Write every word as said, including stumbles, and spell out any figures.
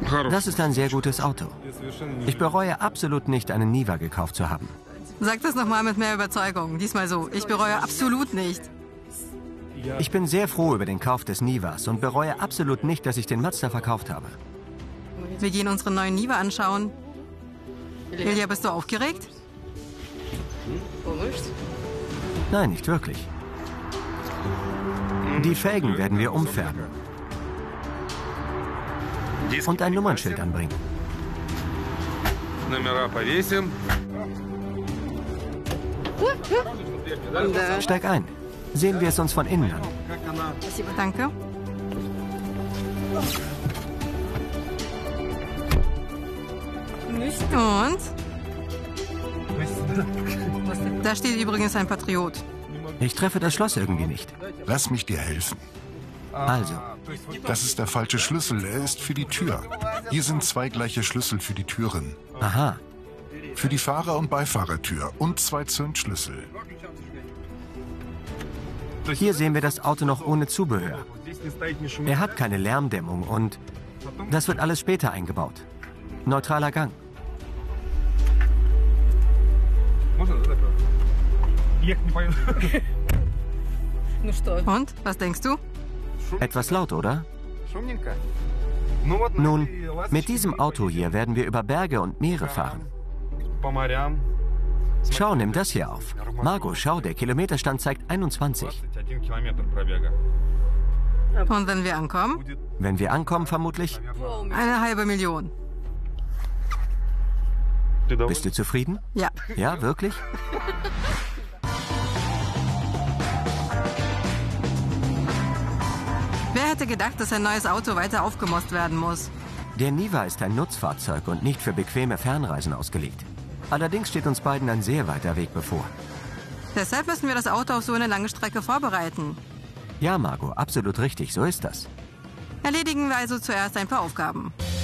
Das ist ein sehr gutes Auto. Ich bereue absolut nicht, einen Niva gekauft zu haben. Sag das nochmal mit mehr Überzeugung. Diesmal so. Ich bereue absolut nicht. Ich bin sehr froh über den Kauf des Nivas und bereue absolut nicht, dass ich den Mazda verkauft habe. Wir gehen unseren neuen Niva anschauen. Ilja, bist du aufgeregt? Nein, nicht wirklich. Die Felgen werden wir umfärben. Und ein Nummernschild anbringen. Steig ein. Sehen wir es uns von innen an. Danke. Und? Da steht übrigens ein Patriot. Ich treffe das Schloss irgendwie nicht. Lass mich dir helfen. Also. Das ist der falsche Schlüssel. Er ist für die Tür. Hier sind zwei gleiche Schlüssel für die Türen. Aha. Für die Fahrer- und Beifahrertür und zwei Zündschlüssel. Hier sehen wir das Auto noch ohne Zubehör. Er hat keine Lärmdämmung und das wird alles später eingebaut. Neutraler Gang. Und? Was denkst du? Etwas laut, oder? Nun, mit diesem Auto hier werden wir über Berge und Meere fahren. Schau, nimm das hier auf. Margot, schau, der Kilometerstand zeigt einundzwanzig. Und wenn wir ankommen? Wenn wir ankommen, vermutlich. Eine halbe Million. Bist du zufrieden? Ja. Ja, wirklich? Wer hätte gedacht, dass ein neues Auto weiter aufgemosst werden muss? Der Niva ist ein Nutzfahrzeug und nicht für bequeme Fernreisen ausgelegt. Allerdings steht uns beiden ein sehr weiter Weg bevor. Deshalb müssen wir das Auto auf so eine lange Strecke vorbereiten. Ja, Margot, absolut richtig, so ist das. Erledigen wir also zuerst ein paar Aufgaben.